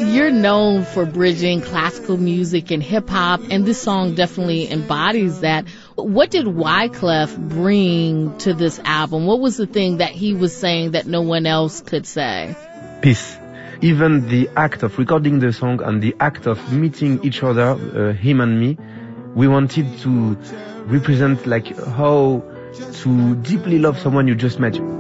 you're known for bridging classical music and hip hop, and this song definitely embodies that. What did Wyclef bring to this album? What was the thing that he was saying that no one else could say? Peace. Even the act of recording the song and the act of meeting each other, him and me, we wanted to represent like how to deeply love someone you just met.